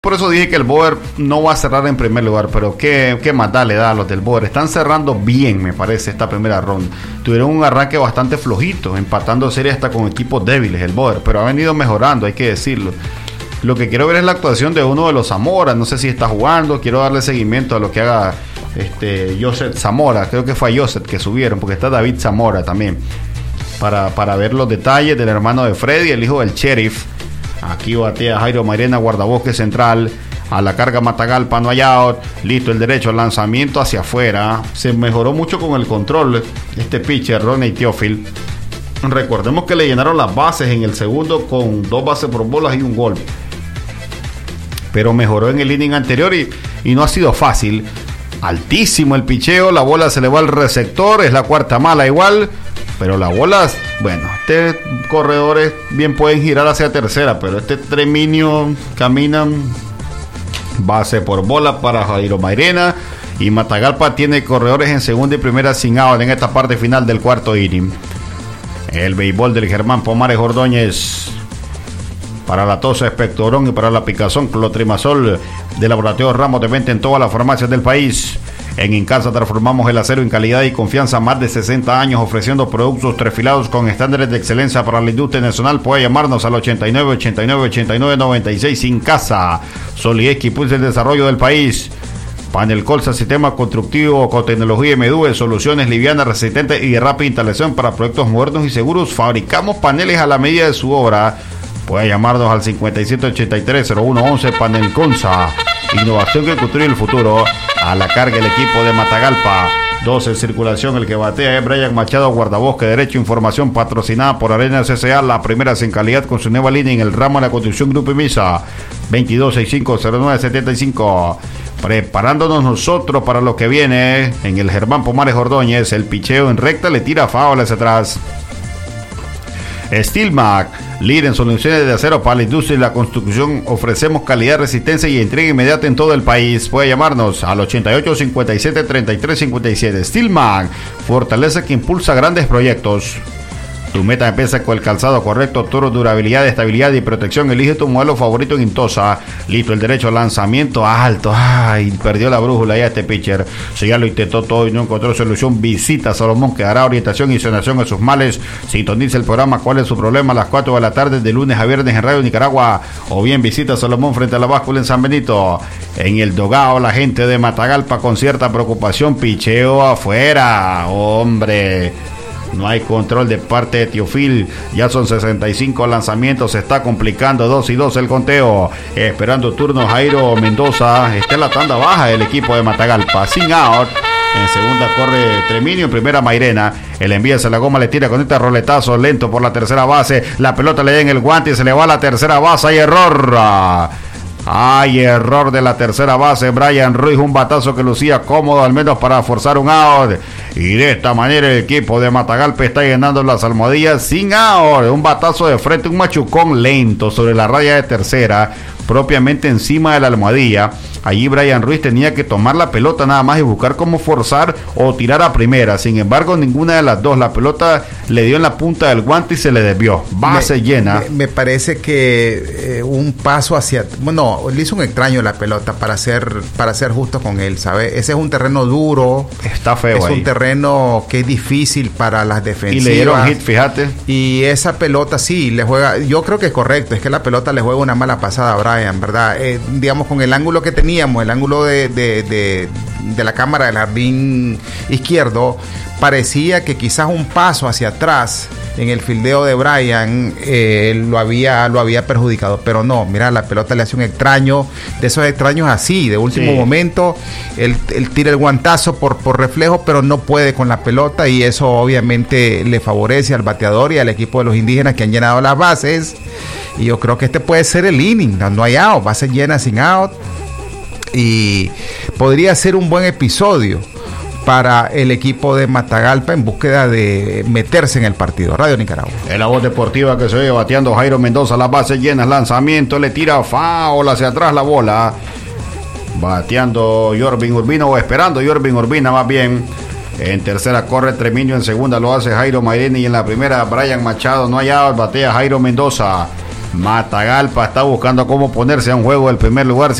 Por eso dije que el Boer no va a cerrar en primer lugar, pero qué maldad le da a los del Boer. Están cerrando bien, me parece, esta primera ronda. Tuvieron un arranque bastante flojito, empatando series hasta con equipos débiles el Boer, pero ha venido mejorando, hay que decirlo. Lo que quiero ver es la actuación de uno de los Zamora, no sé si está jugando, quiero darle seguimiento a lo que haga Joseph Zamora, creo que fue a Joseph que subieron, porque está David Zamora también, para ver los detalles del hermano de Freddy, el hijo del sheriff. Aquí batea Jairo Mairena, guardabosque central. A la carga Matagalpa, no hay out. Listo el derecho, lanzamiento hacia afuera. Se mejoró mucho con el control este pitcher, Ronnie Teofil. Recordemos que le llenaron las bases en el segundo con 2 bases por bolas y un gol. Pero mejoró en el inning anterior y no ha sido fácil. Altísimo el picheo, la bola se le va al receptor, es la cuarta mala igual. Pero las bolas, bueno, corredores bien pueden girar hacia tercera, pero Treminio caminan base por bola para Jairo Mairena. Y Matagalpa tiene corredores en segunda y primera sin out en esta parte final del cuarto inning. El béisbol del Germán Pomares Ordóñez. Para la tos, expectorón y para la picazón, clotrimazol de Laboratorio Ramos de venta en todas las farmacias del país. En Incasa transformamos el acero en calidad y confianza, más de 60 años ofreciendo productos trefilados con estándares de excelencia para la industria nacional. Puede llamarnos al 89 89 89 96. Incasa, Solidez que impulsa el desarrollo del país. Panel Colsa, sistema constructivo con tecnología MDUE, soluciones livianas, resistentes y de rápida instalación para proyectos modernos y seguros. Fabricamos paneles a la medida de su obra. Puede llamarnos al 5783-0111. Panel Colsa, innovación que construye el futuro. A la carga el equipo de Matagalpa. 2 en circulación, el que batea es Brian Machado, guardabosque derecho. Información patrocinada por Arena CCA, la primera en calidad con su nueva línea en el ramo de la construcción Grupo Imisa. 22650975. Preparándonos nosotros para lo que viene en el Germán Pomares Ordóñez. El picheo en recta, le tira foul hacia atrás. Steelmac, líder en soluciones de acero para la industria y la construcción. Ofrecemos calidad, resistencia y entrega inmediata en todo el país. Puede llamarnos al 88 57 33 57. Steelmac, fortaleza que impulsa grandes proyectos. Tu meta empieza con el calzado correcto, Toro, durabilidad, estabilidad y protección. Elige tu modelo favorito en Intosa. Listo el derecho, lanzamiento alto. Ay, perdió la brújula ya este pitcher. Si ya lo intentó todo y no encontró solución, visita Salomón, que dará orientación y sanación a sus males. Sintoniza el programa ¿Cuál es su problema? A las 4 de la tarde de lunes a viernes en Radio Nicaragua. O bien visita Salomón frente a la báscula en San Benito. En el dogao, la gente de Matagalpa con cierta preocupación. Picheo afuera. Hombre, no hay control de parte de Teofil. Ya son 65 lanzamientos. Se está complicando. 2-2 el conteo. Esperando turno Jairo Mendoza. Está en la tanda baja el equipo de Matagalpa. Sin out. En segunda corre Treminio. En primera Mairena. El envía hacia la goma. Le tira con este roletazo lento por la tercera base. La pelota le da en el guante y se le va a la tercera base. Hay error. Hay error de la tercera base. Brian Ruiz, un batazo que lucía cómodo al menos para forzar un out. Y de esta manera el equipo de Matagalpa está llenando las almohadillas sin out. Un batazo de frente, un machucón lento sobre la raya de tercera, propiamente encima de la almohadilla. Allí Brian Ruiz tenía que tomar la pelota nada más y buscar cómo forzar o tirar a primera. Sin embargo, ninguna de las dos. La pelota le dio en la punta del guante y se le desvió. Base llena. Me parece que un paso hacia... Bueno, le hizo un extraño la pelota para ser justo con él, ¿sabe? Ese es un terreno duro. Está feo es ahí. Un terreno que es difícil para las defensivas. Y le dieron hit, fíjate. Y esa pelota sí, le juega... Yo creo que es correcto. Es que la pelota le juega una mala pasada a Brian, ¿verdad? Digamos, con el ángulo que teníamos, el ángulo de la cámara del jardín izquierdo, parecía que quizás un paso hacia atrás en el fildeo de Brian lo había perjudicado, pero no, mira, la pelota le hace un extraño, de esos extraños así, de último momento, él tira el guantazo por reflejo, pero no puede con la pelota, y eso obviamente le favorece al bateador y al equipo de los indígenas que han llenado las bases, y yo creo que este puede ser el inning, no hay out, base llena sin out, y podría ser un buen episodio para el equipo de Matagalpa en búsqueda de meterse en el partido. Radio Nicaragua. En la voz deportiva que se oye bateando Jairo Mendoza, las bases llenas, lanzamiento, le tira foul hacia atrás la bola. Bateando Jorvin Urbina, o esperando Jorvin Urbina más bien. En tercera corre Treminio, en segunda lo hace Jairo Mairena y en la primera Brian Machado. No hay out, batea Jairo Mendoza. Matagalpa está buscando cómo ponerse a un juego del primer lugar.